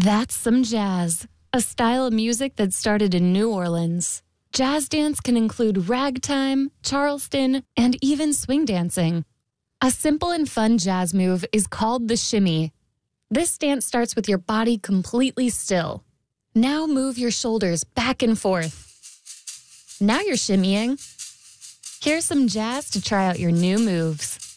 That's some jazz, a style of music that started in New Orleans. Jazz dance can include ragtime, Charleston, and even swing dancing. A simple and fun jazz move is called the shimmy. This dance starts with your body completely still. Now move your shoulders back and forth. Now you're shimmying. Here's some jazz to try out your new moves.